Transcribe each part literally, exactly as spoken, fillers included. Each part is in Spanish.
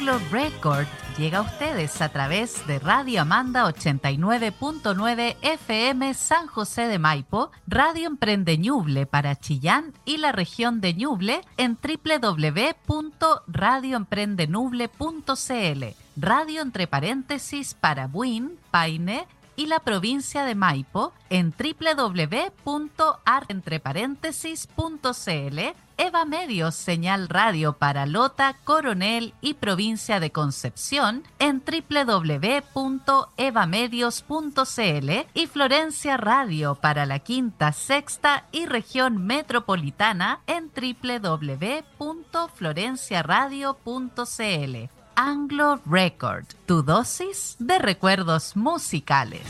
Anglo Record llega a ustedes a través de Radio Amanda ochenta y nueve punto nueve F M San José de Maipo, Radio Emprende Ñuble para Chillán y la región de Ñuble en doble u doble u doble u punto radio emprende ñuble punto c l, radio entre paréntesis para Buin, Paine y la provincia de Maipo en doble u doble u doble u punto ar entre paréntesis punto c l, Eva Medios señal radio para Lota, Coronel y provincia de Concepción en doble u doble u doble u punto evamedios punto c l y Florencia Radio para la Quinta, Sexta y región metropolitana en doble u doble u doble u punto florenciaradio punto c l. Anglo Record, tu dosis de recuerdos musicales.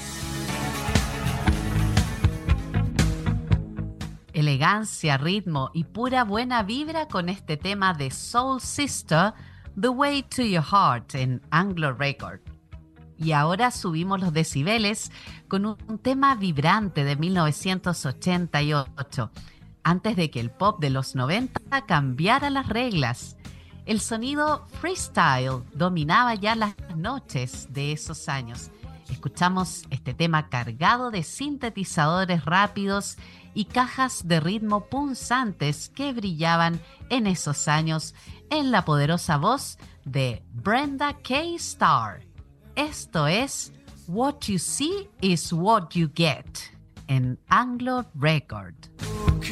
Elegancia, ritmo y pura buena vibra con este tema de Soul Sister, The Way to Your Heart en Anglo Record. Y ahora subimos los decibeles con un tema vibrante de mil novecientos ochenta y ocho, antes de que el pop de los noventa cambiara las reglas. El sonido freestyle dominaba ya las noches de esos años. Escuchamos este tema cargado de sintetizadores rápidos y cajas de ritmo punzantes que brillaban en esos años en la poderosa voz de Brenda K. Starr. Esto es What You See Is What You Get en Anglo Record.